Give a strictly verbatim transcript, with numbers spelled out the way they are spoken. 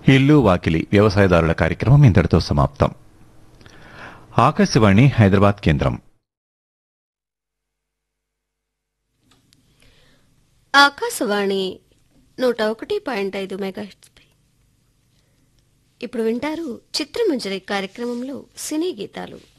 ఇల్లు వాకిలి వ్యవసాయదారుల కార్యక్రమం ఇంతటితో సమాప్తం. ఆకాశవాణి హైదరాబాద్ కేంద్రం. ఆకాశవాణి నూట ఒకటి పాయింట్ ఐదు మెగాహెర్ట్జ్ పై ఇప్పుడు వింటారు చిత్రమంజరి కార్యక్రమంలో సినీ గీతాలు.